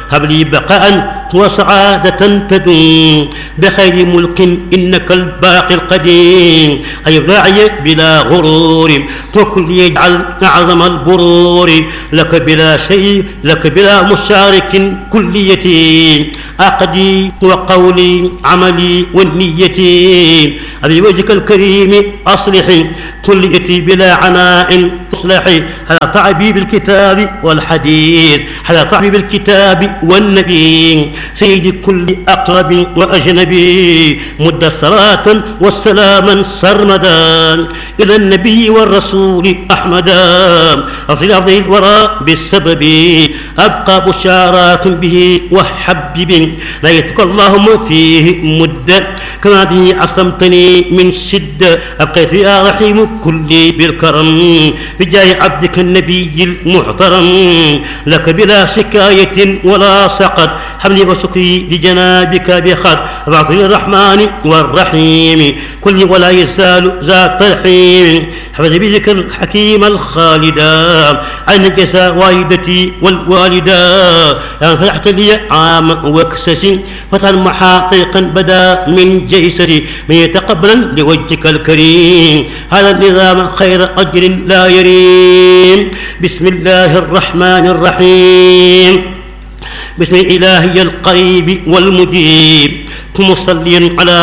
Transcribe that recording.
هب لي بقاء وسعادة تدوم بخير ملك إنك الباقي القديم أي داعي بلا غرور وكل يجعل أعظم البرور لك بلا شيء لك بلا مشارك كليتي عقدي وقولي عملي والنيتي أبي وجهك الكريم أصلح كليتي بلا عناء تصلحي على تعبي بالكتاب والحديث على تعبي بالكتاب والنبي سيد كل أقرب وأجنبي مد صلاة والسلاما سرمدا إلى النبي والرسول أحمدا أصل أرض الوراء بالسبب أبقى بشارات به وحبب ليتك اللهم فيه مد كما به عصمتني من شدة أبقيت يا رحيم كلي بالكرم بجاه عبدك النبي المحترم لك بلا شكاية ولا سقط حملي وشكري لجنابك بخط بعطي الرحمن والرحيم كل ولا يزال ذات الحين حفظ بذك الحكيم الخالدا عن الجزاء والدتي والوالدا يعني فتحت لي عام وكسسي فتحا محاققا بدا من جيسسي من يتقبلا لوجهك الكريم هذا النظام خير أجر لا يريم بسم الله الرحمن الرحيم بسم إلهي القريب والمجيب مصليا على